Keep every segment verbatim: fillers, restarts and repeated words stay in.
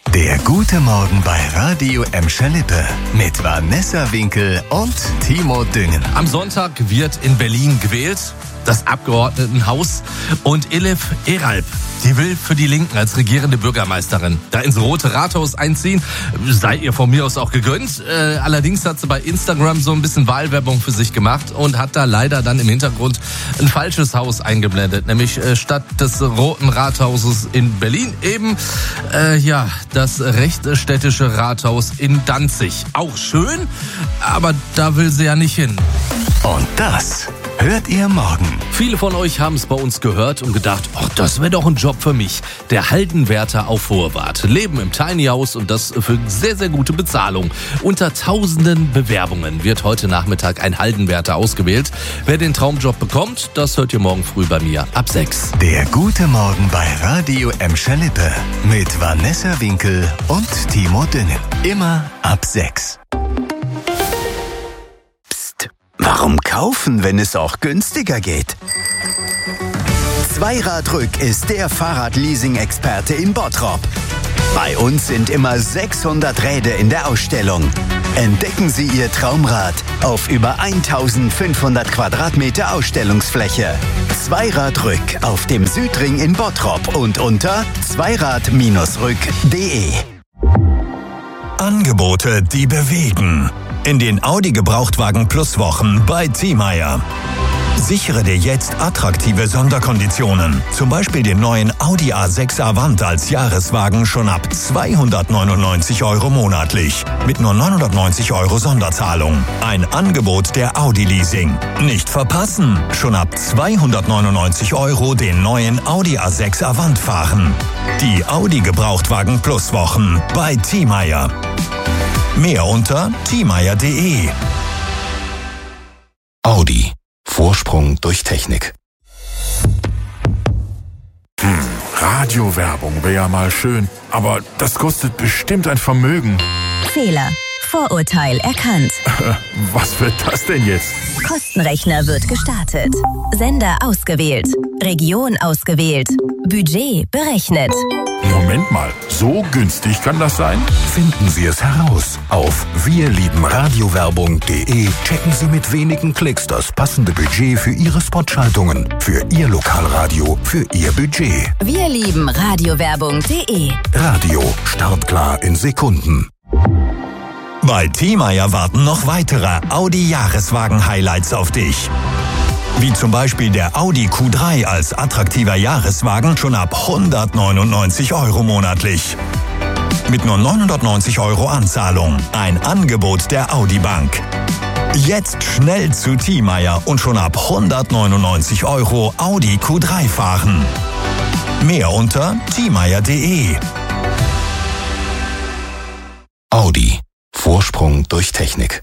Der gute Morgen bei Radio Emscher-Lippe mit Vanessa Winkel und Timo Düngen. Am Sonntag wird in Berlin gewählt, das Abgeordnetenhaus, und Elif Eralp, die will für die Linken als regierende Bürgermeisterin da ins Rote Rathaus einziehen. Sei ihr von mir aus auch gegönnt. Äh, allerdings hat sie bei Instagram so ein bisschen Wahlwerbung für sich gemacht und hat da leider dann im Hintergrund ein falsches Haus eingeblendet. Nämlich äh, statt des Roten Rathauses in Berlin eben äh, ja das rechtsstädtische Rathaus in Danzig. Auch schön, aber da will sie ja nicht hin. Und das hört ihr morgen. Viele von euch haben es bei uns gehört und gedacht, ach, das wäre doch ein Job für mich. Der Haldenwärter auf Hohe Wart. Leben im Tiny House und das für sehr, sehr gute Bezahlung. Unter tausenden Bewerbungen wird heute Nachmittag ein Haldenwärter ausgewählt. Wer den Traumjob bekommt, das hört ihr morgen früh bei mir ab sechs. Der gute Morgen bei Radio Emscher-Lippe mit Vanessa Winkel und Timo Düngen. Immer ab sechs. Warum kaufen, wenn es auch günstiger geht? Zweiradrück ist der Fahrradleasing-Experte in Bottrop. Bei uns sind immer sechshundert Räder in der Ausstellung. Entdecken Sie Ihr Traumrad auf über eintausendfünfhundert Quadratmeter Ausstellungsfläche. Zweiradrück auf dem Südring in Bottrop und unter zweirad Bindestrich rück punkt de. Angebote, die bewegen. In den Audi Gebrauchtwagen Plus Wochen bei Thiemeyer. Sichere dir jetzt attraktive Sonderkonditionen. Zum Beispiel den neuen Audi A sechs Avant als Jahreswagen schon ab zweihundertneunundneunzig Euro monatlich. Mit nur neunhundertneunzig Euro Sonderzahlung. Ein Angebot der Audi Leasing. Nicht verpassen. Schon ab zweihundertneunundneunzig Euro den neuen Audi A sechs Avant fahren. Die Audi Gebrauchtwagen Plus Wochen bei Thiemeyer. Mehr unter thiemeyer punkt de. Audi. Vorsprung durch Technik. Hm, Radiowerbung wäre ja mal schön, aber das kostet bestimmt ein Vermögen. Fehler. Vorurteil erkannt. Was wird das denn jetzt? Kostenrechner wird gestartet. Sender ausgewählt. Region ausgewählt. Budget berechnet. Moment mal, so günstig kann das sein? Finden Sie es heraus. Auf wir lieben radiowerbung punkt de checken Sie mit wenigen Klicks das passende Budget für Ihre Spotschaltungen, für Ihr Lokalradio, für Ihr Budget. Wir lieben radiowerbung punkt de. Radio, startklar in Sekunden. Bei Thiemeyer warten noch weitere Audi-Jahreswagen-Highlights auf dich. Wie zum Beispiel der Audi Q drei als attraktiver Jahreswagen schon ab hundertneunundneunzig Euro monatlich. Mit nur neunhundertneunzig Euro Anzahlung. Ein Angebot der Audi Bank. Jetzt schnell zu Thiemeyer und schon ab hundertneunundneunzig Euro Audi Q drei fahren. Mehr unter thiemeyer punkt de. Audi. Vorsprung durch Technik.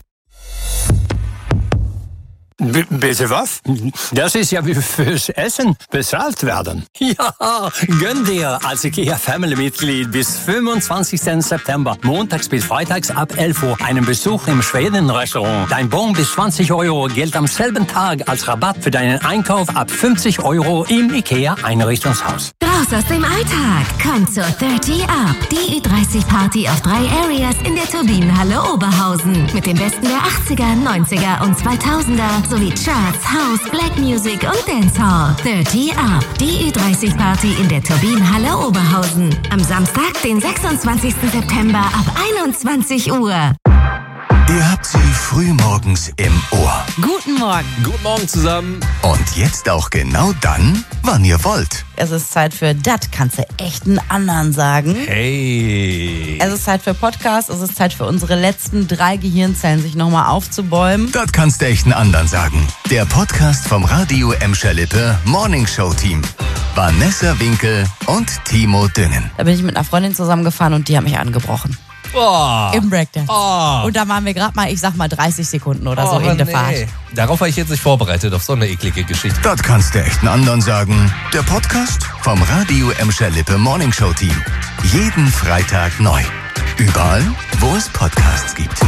B- bitte was? Das ist ja wie fürs Essen bezahlt werden. Ja, gönn dir als IKEA Family-Mitglied bis fünfundzwanzigsten September, montags bis freitags ab elf Uhr, einen Besuch im Schweden-Restaurant. Dein Bon bis zwanzig Euro gilt am selben Tag als Rabatt für deinen Einkauf ab fünfzig Euro im IKEA-Einrichtungshaus. Raus aus dem Alltag. Komm zur dreißig Up. Die Ü dreißig Party auf drei Areas in der Turbinenhalle Oberhausen. Mit dem Besten der achtziger, neunziger und zweitausender sowie Charts, House, Black Music und Dancehall. dreißig Up. Die Ü dreißig Party in der Turbinenhalle Oberhausen. Am Samstag, den sechsundzwanzigsten September ab einundzwanzig Uhr. Ihr habt sie frühmorgens im Ohr. Guten Morgen. Guten Morgen zusammen. Und jetzt auch genau dann, wann ihr wollt. Es ist Zeit für Dat, kannst du echt einen anderen sagen. Hey. Es ist Zeit für Podcast, es ist Zeit für unsere letzten drei Gehirnzellen, sich nochmal aufzubäumen. Das kannst du echt einen anderen sagen. Der Podcast vom Radio Emscher-Lippe Morning Show Team. Vanessa Winkel und Timo Düngen. Da bin ich mit einer Freundin zusammengefahren und die hat mich angebrochen. Oh. Im Breakdance. Oh. Und da waren wir gerade mal, ich sag mal dreißig Sekunden oder Oh, so in der nee. Fahrt. Darauf war ich jetzt nicht vorbereitet, auf so eine eklige Geschichte. Das kannst du echt einen anderen sagen. Der Podcast vom Radio Emscher-Lippe Morning Show Team. Jeden Freitag neu. Überall, wo es Podcasts gibt.